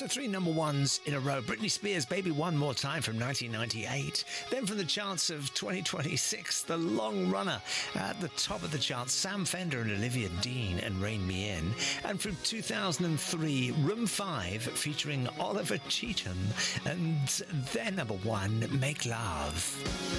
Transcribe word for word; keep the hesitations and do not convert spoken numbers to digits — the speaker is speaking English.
So three number ones in a row. Britney Spears, Baby One More Time from nineteen ninety-eight. Then from the charts of twenty twenty-six, the long runner at the top of the charts, Sam Fender and Olivia Dean and Rein Me In. And from two thousand three, Room five featuring Oliver Cheatham and their number one, Make Love.